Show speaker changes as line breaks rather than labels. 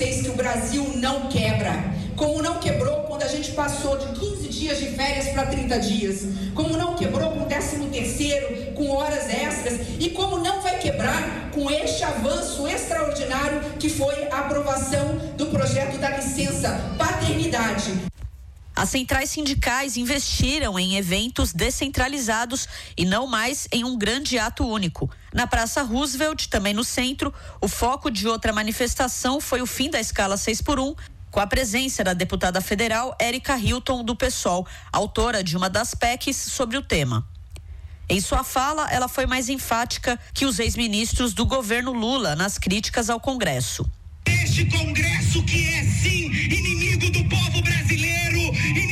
vocês que o Brasil não quebra. Como não quebrou quando a gente passou de 15 dias de férias para 30 dias. Como não quebrou com 13º, com horas extras. E como não vai quebrar com este avanço extraordinário que foi a aprovação do projeto da licença paternidade.
As centrais sindicais investiram em eventos descentralizados e não mais em um grande ato único. Na Praça Roosevelt, também no centro, o foco de outra manifestação foi o fim da escala 6x1, com a presença da deputada federal Érica Hilton, do PSOL, autora de uma das PECs sobre o tema. Em sua fala, ela foi mais enfática que os ex-ministros do governo Lula nas críticas ao Congresso.
Este Congresso que é, sim, inimigo